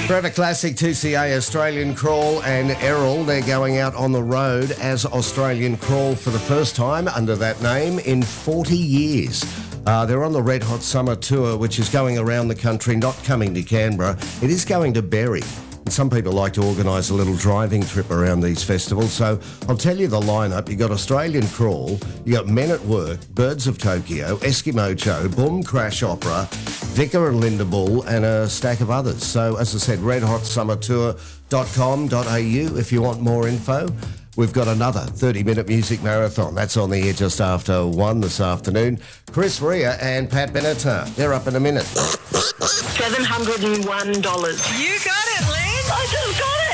Forever Classic, 2CA, Australian Crawl and Errol. They're going out on the road as Australian Crawl for the first time under that name in 40 years. They're on the Red Hot Summer Tour, which is going around the country, not coming to Canberra. It is going to Berry. And some people like to organise a little driving trip around these festivals. So I'll tell you the lineup. You got Australian Crawl, you got Men at Work, Birds of Tokyo, Eskimo Cho, Boom Crash Opera, Vicar and Linda Bull, and a stack of others. So as I said, redhotsummertour.com.au if you want more info. We've got another 30-minute music marathon. That's on the air just after 1 this afternoon. Chris Rea and Pat Benatar. They're up in a minute. $701. You got it, Lee. I just got it.